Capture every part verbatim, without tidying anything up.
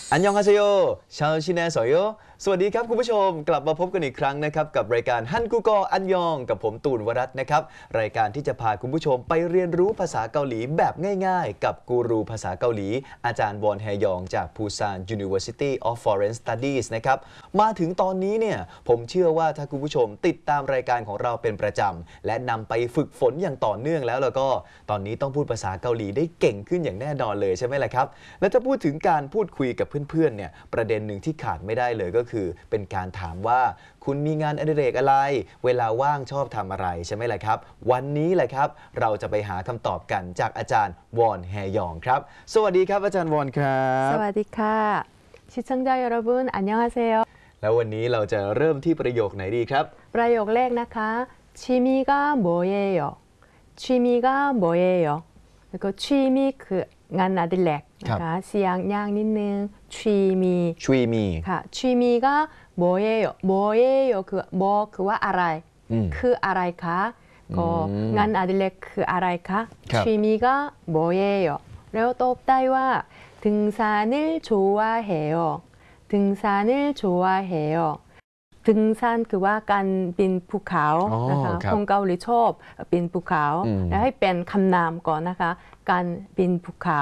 อันยองฮาเซโยชาวชินแนสอยสวัสดีครับคุณผู้ชมกลับมาพบกันอีกครั้งนะครับกับรายการฮันกูกออันยองกับผมตูนวรัตน์นะครับรายการที่จะพาคุณผู้ชมไปเรียนรู้ภาษาเกาหลีแบบง่ายๆกับกูรูภาษาเกาหลีอาจารย์วอนแฮยองจาก Busan University of Foreign Studies นะครับมาถึงตอนนี้เนี่ยผมเชื่อว่าถ้าคุณผู้ชมติดตามรายการของเราเป็นประจำและนำไปฝึกฝนอย่างต่อเนื่องแล้วแล้วก็ตอนนี้ต้องพูดภาษาเกาหลีได้เก่งขึ้นอย่างแน่นอนเลยใช่ไหมล่ะครับและถ้าพูดถึงการพูดคุยกับเพื่อนๆเนี่ยประเด็นหนึ่งที่ขาดไม่ได้เลยก็คือเป็นการถามว่าคุณมีงานอดิเรกอะไรเวลาว่างชอบทำอะไรใช่ไหมล่ะครับวันนี้แหละครับเราจะไปหาคำตอบกันจากอาจารย์วอนแฮยองครับสวัสดีครับอาจารย์วอนครับสวัสดีค่ะ시청자여러분 안녕하세요 แล้ววันนี้เราจะเริ่มที่ประโยคไหนดีครับประโยคแรกนะคะ취미가 뭐예요 취미가 뭐예요แล้วก็ 취미 คืองานอดิเรกนะคะเสียงยากนิดนึง 취미 취미 ค่ะ 취미가 뭐예요 뭐예요 คือ뭐คือว่าอะไรคืออะไรคะก็งานอดิเรกคืออะไรคะ 취미가 뭐예요แล้วตอบได้ว่า등산을 좋아해요 등산을 좋아해요 등산คือว่าการปีนภูเขานะคะคนเกาหลีชอบปีนภูเขาแล้วให้เป็นคำนามก่อนนะคะการปีนภูเขา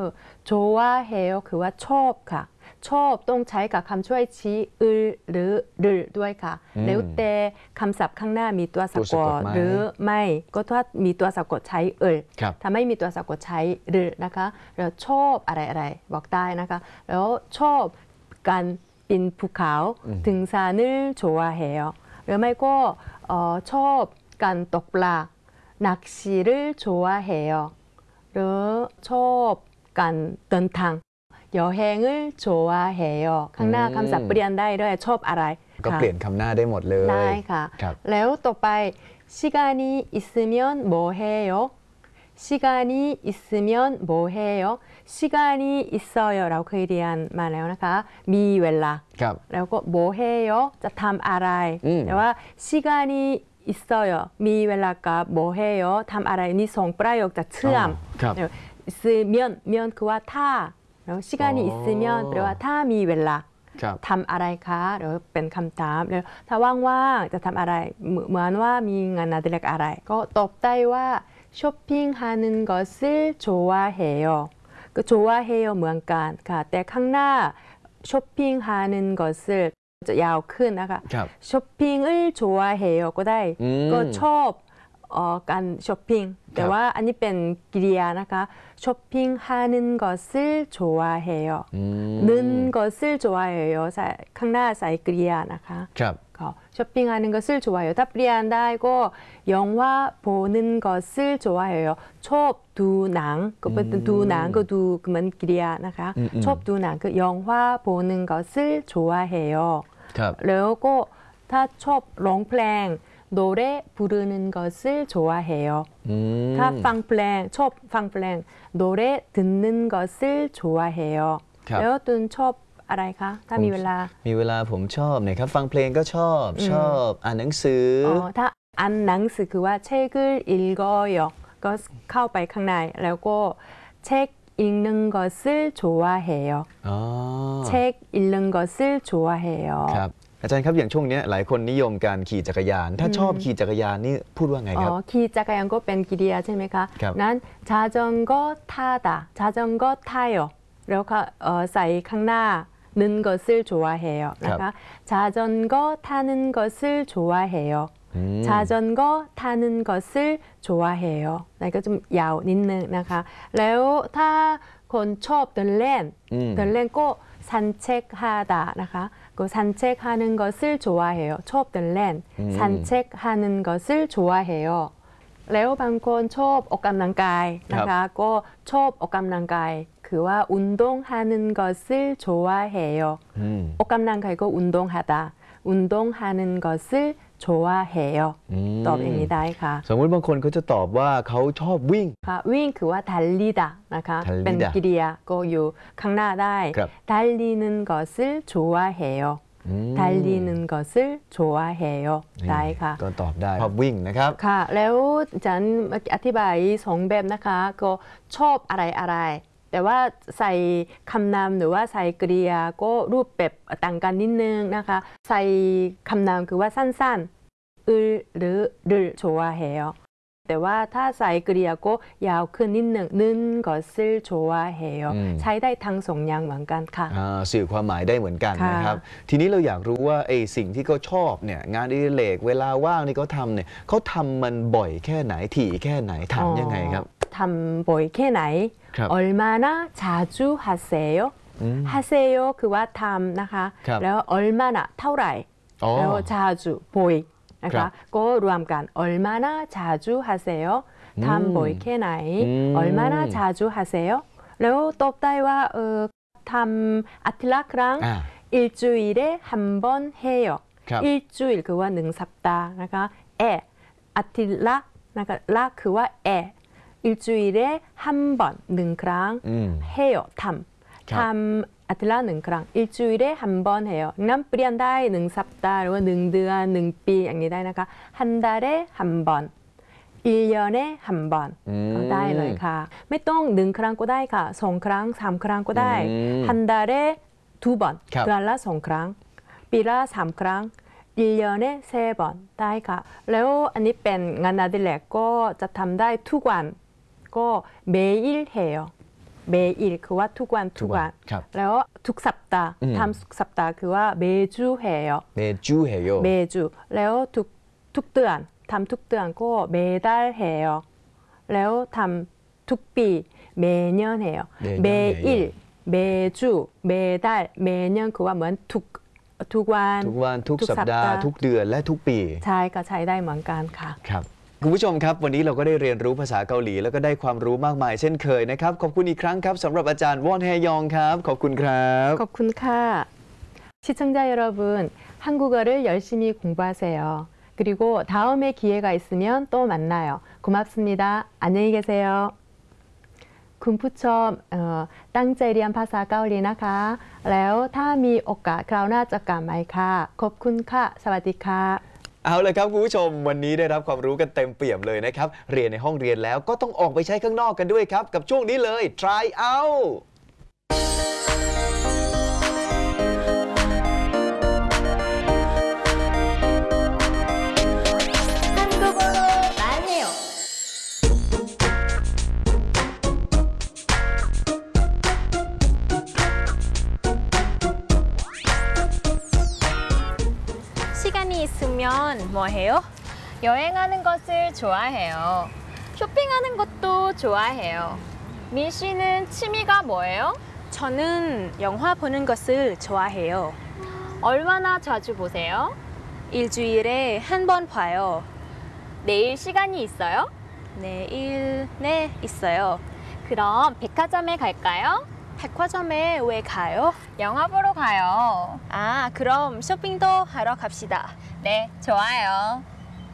좋아해요คือว่าชอบค่ะชอบต้องใช้กับคำช่วยชี้อึลหรือรึด้วยค่ะแล้วแต่คำศัพท์ข้างหน้ามีตัวสะกดหรือไม่ก็ถ้ามีตัวสะกดใช้อึลถ้าไม่มีตัวสะกดใช้รึนะคะแล้วชอบอะไรอะไรบอกได้นะคะแล้วชอบการปีนภูเขา등산을 좋아해요หรือไม่ก็ชอบการตกปลา낚시를 좋아해요หรือชอบการเดินทาง여행을 좋아해요ข้างหน้าคำศัพท์เปลี่ยนได้ด้วยชอบอะไรก็เปลี่ยนคำหน้าได้หมดเลยได้ค่ะแล้วต่อไป시간이 있으면 뭐 해요 시간이 있으면 뭐 해요 시간이 있어요 เราเคยเรียนมาแล้วนะคะมีเวลาแล้วก็ 뭐 해요 จะทำอะไรแต่ว่า 시간이 있어요 มีเวลากับ 뭐 해요 ทำอะไรนี่สองประโยคจะเชื่อม 있으면 면คือว่าถ้าแล้ว시간이 있으면แปลว่าถ้ามีเวลาทำอะไรคะหรือเป็นคำถามแล้วถ้าว่างๆจะทำอะไรเหมือนว่ามีงานอดิเรกอะไรก็ตอบได้ว่า쇼핑하는 것을 좋아해요 그 좋아해요เหมือนกันค่ะแต่ข้างหน้า 쇼핑하는 것을จะยาวขึ้นนะคะ 쇼핑을 좋아해요 ก็ได้ก็ชอบการช้อปปิ้งแต่ว่าอันนี้เป็นกริยานะคะ쇼핑하는 것을 좋아해요 는 것을 좋아해요 ข้างหน้าใส่กริยานะคะ쇼핑하는 것을 좋아해요 ถ้าเปลี่ยนได้ก็영화 보는 것을 좋아해요 ชอบดูหนังก็เป็นดูหนังก็ดูเหมือนกริยานะคะชอบดูหนังคือ 영화 보는 것을 좋아해요 แล้วก็ถ้าชอบร้องเพลง노래 부르는 것을 좋아해요. 다 팡플랭, 첩 팡플랭, 노래 듣는 것을 좋아해요. แล้วตุนชอบอะไรคะถ้ามีเวลามีเวลาผมชอบเนี่ยครับฟังเพลงก็ชอบชอบอ่านหนังสือถ้าอ่านหนังสือคือว่า책을 읽어요. ก็เข้าไปข้างในแล้วก็책 읽는 것을 좋아해요. 책 읽는 것을 좋아해요. อาจารย์ครับอย่างช่วงนี้หลายคนนิยมการขี่จักรยานถ้าชอบขี่จักรยานนี่พูดว่าไงครับขี่จักรยานก็เป็นกริยาใช่ไหมคะนั้น자전거타다자전거타요แล้วก็ใส่ข้างหน้า는 것을 좋아해요นะคะ자전거타는것을좋아해요 자전거 타는 것을 좋아해요 นั่นก็จะยาวนิดนึงนะคะแล้วถ้าคนชอบเดินเล่นเดินเล่นก็산책하다นะคะก็산책하는 것을 좋아해요.ชอบเดินเล่น 산책하는 것을 좋아해요. แล้วบางคนชอบออกกำลังกายนะคะก็ชอบออกกำลังกายคือว่า운동하는 것을 좋아해요. ออกกำลังกายก็운동하다. 운동하는 것을 좋아해요. ตอบอย่างนี้ได้ค่ะสมมติบางคนเขาจะตอบว่าเขาชอบวิ่งค่ะวิ่งคือว่า달리다นะคะเป็นกริยาก็อยู่ข้างหน้าได้ 달리는 것을 좋아해요. 달리는 것을 좋아해요. ได้ค่ะก็ตอบได้ชอบวิ่งนะครับค่ะแล้วฉันอธิบายสองแบบนะคะก็ชอบอะไรอะไรแต่ว่าใส่คำนามหรือว่าใส่กริยาก็รูปแบบต่างกันนิดนึงนะคะใส่คำนามคือว่าสั้นๆ을หรือ를 좋아해요แต่ว่าถ้าใส่กริยาก็ยาวขึ้นนิดหนึ่ง는 것을 좋아해요 ใช้ได้ทั้งสองอย่างเหมือนกันค่ะสื่อความหมายได้เหมือนกันนะครับค่ะทีนี้เราอยากรู้ว่าไอ้สิ่งที่เขาชอบเนี่ยงานอดิเรกเวลาว่างที่เขาทำเนี่ยเขาทำมันบ่อยแค่ไหนถี่แค่ไหนถามยังไงครับทำบ่อยแค่ไหนครับ 얼마나 자주 하세요 อืม 하세요 คือว่าทำนะคะครับแล้ว 얼마나 เท่าไหร่อ๋อแล้ว 자주 บ่อยนะครัคะบก็รวมกัน 얼마나 자주 하세요 ทำบ่อยแค่ไหนอืม 얼마나 자주 하세요 แล้วตอบได้ว่าเออทำอาทิตย์ละครั้งอ่า 일주일에 한 번 해요 ครับ 일주일คือว่าหนึ่งสัปดาห์นะคะ에อาทิตย์ละนะคะละคือว่า에 일주일에 한 번หนึ่งครั้งอืม 해요ทครัำบทำอาทิตย์ละหนึ่งครั้ง 일주일에 한 번 해요 งั้นเปลี่ยนได้หนึ่งสัปดาห์หรือว่าหนึ่งเดือนหนึ่งปีอย่างนี้ได้นะคะ한 달에 한 번 일년에 한 번 อืมก็ได้เลยค่ะ ไม่ต้องหนึ่งครั้งก็ได้ค่ะสองครั้งสามครั้งก็ได้อืม 한 달에 두 번 ครับเดือนละสองครั้งปีละสามครั้ง일년에 세 번ได้ค่ะ แล้วอันนี้เป็นงานอดิเรกก็จะทำได้ทุกวันก็매일 해요 매일คือว่าทุกวันทุกวันครับแล้วทุกสัปดาห์อืมทำทุกสัปดาห์คือว่า매주 해요 เมจูเฮโย 매주แล้วทุกทุกเดือนทำทุกเดือนก็매달 해요 แล้วทำทุกปี매년 해요 매년 매일 해요. 매주 매달 매년คือว่าเหมือนทุกทุกวันทุกวันทุกสัปดาห์ทุกเดือนและทุกปีใช่ก็ใช้ได้เหมือนกันค่ะครับคุณผู้ชมครับวันนี้เราก็ได้เรียนรู้ภาษาเกาหลีแล้วก็ได้ความรู้มากมายเช่นเคยนะครับขอบคุณอีกครั้งครับสำหรับอาจารย์วอนแฮยองครับขอบคุณครับขอบคุณค่ะ 시청자 여러분, 한국어를 열심히 공부하세요. 그리고 다음에 기회가 있으면 또 만나요. 고맙습니다. 안녕히 계세요. คุณผู้ชมเอ่อตั้งใจเรียนภาษาเกาหลีนะคะ แล้วถ้ามีโอกาสคราวหน้าจะกลับมาอีกค่ะ ขอบคุณค่ะ สวัสดีค่ะเอาเลยครับคุณผู้ชมวันนี้ได้รับความรู้กันเต็มเปี่ยมเลยนะครับเรียนในห้องเรียนแล้วก็ต้องออกไปใช้ข้างนอกกันด้วยครับกับช่วงนี้เลย try out 한국어로 말해요. 시간이 있으면 뭐 해요? 여행하는 것을 좋아해요. 쇼핑하는 것도 좋아해요. 민 씨는 취미가 뭐예요? 저는 영화 보는 것을 좋아해요. 얼마나 자주 보세요? 일주일에 한 번 봐요. 내일 시간이 있어요? 내일, 네, 있어요. 그럼 백화점에 갈까요? 백화점에 왜 가요? 영화 보러 가요. 아, 그럼 쇼핑도 하러 갑시다. 네, 좋아요.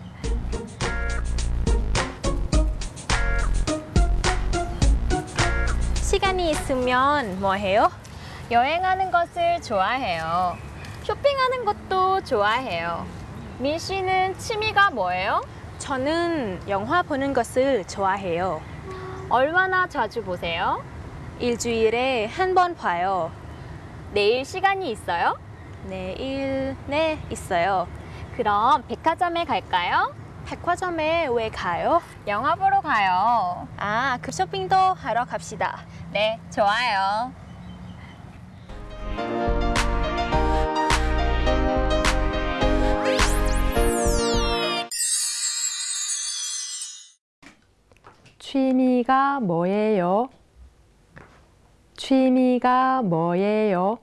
시간이 있으면 뭐 해요? 여행하는 것을 좋아해요. 쇼핑하는 것도 좋아해요. 민 씨는 취미가 뭐예요? 저는 영화 보는 것을 좋아해요. 얼마나 자주 보세요? 일주일에 한 번 봐요. 내일 시간이 있어요? 내일, 네, 있어요. 그럼 백화점에 갈까요? 백화점에 왜 가요? 영화 보러 가요. 아, 그 쇼핑도 하러 갑시다. 네, 좋아요. 취미가 뭐예요? 취미가 뭐예요?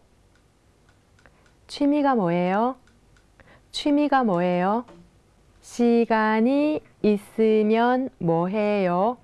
취미가 뭐예요? 취미가 뭐예요? 시간이 있으면 뭐해요?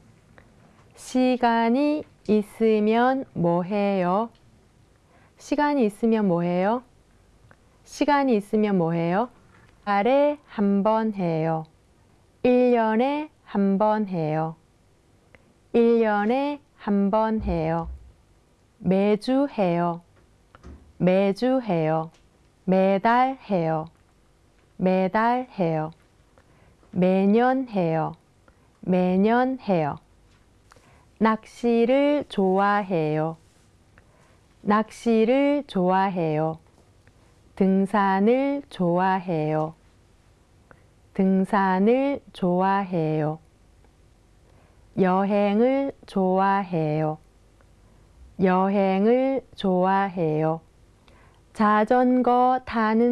시간이 있으면 뭐해요? 시간이 있으면 뭐해요? 시간이 있으면 뭐해요? 달에 한 번 해요. 일 년에 한 번 해요. 일 년에 한 번 해요. 매주 해요. 매주 해요. 매달 해요. 매달 해요. 매년 해요. 매년 해요. 낚시를 좋아해요. 낚시를 좋아해요. 등산을 좋아해요. 등산을 좋아해요. 여행을 좋아해요. 여행을 좋아해요. 자전거 타는